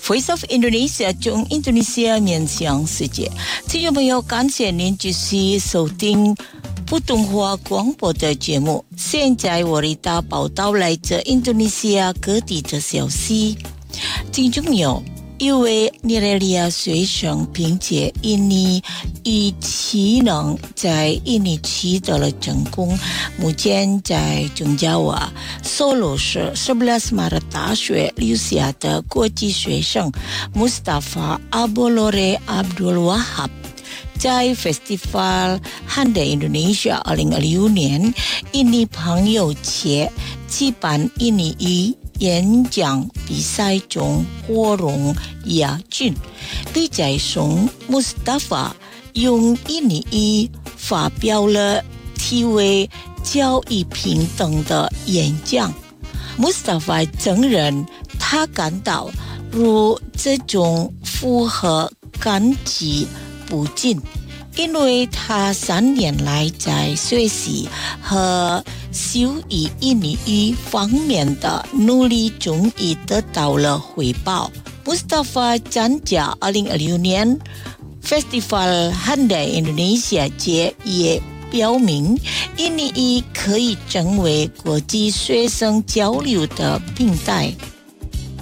Voice of Indonesia 从印度尼西亚面向世界，听众朋友，感谢您继续收听普通话广播的节目。现在我为大家报道来自印度尼西亚各地的消息。听众朋友，一位尼日利亚学生凭借印尼语技能在印尼取得了成功，目前在中加瓦索罗市11 Maret 大学留下的国际学生 Mustafa Abolore Abdul Wahab在 Festival Handai Indonesia 2025年印尼朋友节举办印尼语演讲比赛中获荣亚军。比赛中 Mustafa 用印尼语发表了题为教育平等的演讲。 Mustafa 承认他感到如这种符合感激不尽，因为他3年来在学习和修以印尼语方面的努力终于得到了回报。 Mustafa 参加2026年 Festival Handai Indonesia 节也表明印尼语可以成为国际学生交流的平台。